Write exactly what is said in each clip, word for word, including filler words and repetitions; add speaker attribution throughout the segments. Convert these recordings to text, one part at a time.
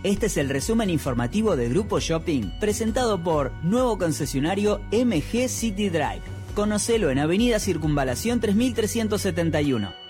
Speaker 1: Este es el resumen informativo de Grupo Shopping, presentado por nuevo concesionario M G City Drive. Conocelo en Avenida Circunvalación tres mil trescientos setenta y uno.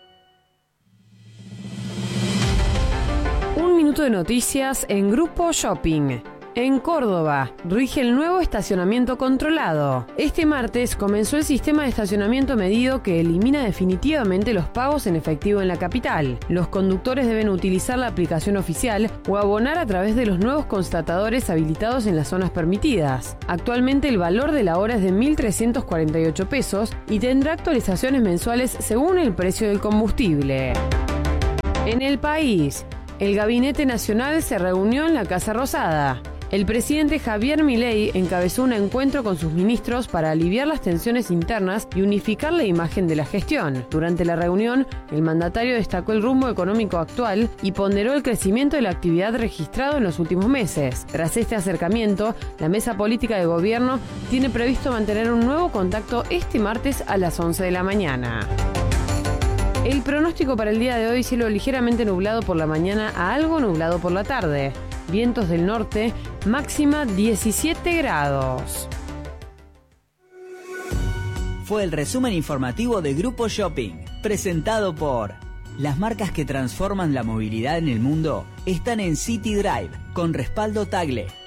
Speaker 2: Un minuto de noticias en Grupo Shopping. En Córdoba, rige el nuevo estacionamiento controlado. Este martes comenzó el sistema de estacionamiento medido que elimina definitivamente los pagos en efectivo en la capital. Los conductores deben utilizar la aplicación oficial o abonar a través de los nuevos constatadores habilitados en las zonas permitidas. Actualmente el valor de la hora es de mil trescientos cuarenta y ocho pesos y tendrá actualizaciones mensuales según el precio del combustible. En el país, el Gabinete Nacional se reunió en la Casa Rosada. El presidente Javier Milei encabezó un encuentro con sus ministros para aliviar las tensiones internas y unificar la imagen de la gestión. Durante la reunión, el mandatario destacó el rumbo económico actual y ponderó el crecimiento de la actividad registrado en los últimos meses. Tras este acercamiento, la mesa política de gobierno tiene previsto mantener un nuevo contacto este martes a las once de la mañana. El pronóstico para el día de hoy: cielo ligeramente nublado por la mañana a algo nublado por la tarde. Vientos del norte, máxima diecisiete grados.
Speaker 1: Fue el resumen informativo de Grupo Shopping, presentado por... Las marcas que transforman la movilidad en el mundo están en City Drive, con respaldo Tagle.